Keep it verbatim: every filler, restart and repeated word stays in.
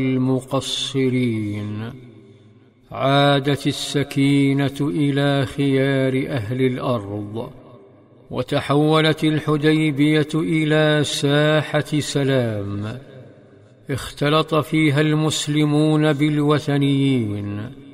المقصرين. عادت السكينة إلى خيار أهل الأرض، وتحولت الحديبية إلى ساحة سلام اختلط فيها المسلمون بالوثنيين،